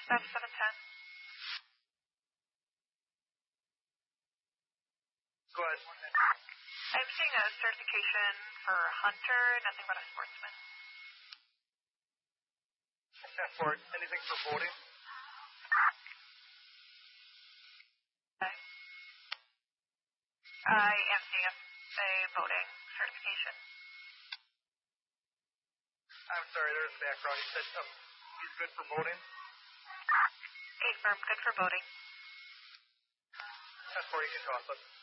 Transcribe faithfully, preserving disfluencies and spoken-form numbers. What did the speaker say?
Stop seven ten. Go ahead. I'm seeing a certification for hunter, nothing but a sportsman. ten four, anything for boating? Okay. I am seeing a, a boating certification. I'm sorry, there's a background. You said um, he's good for boating? Eight firm, good for boating. ten four, you can toss it.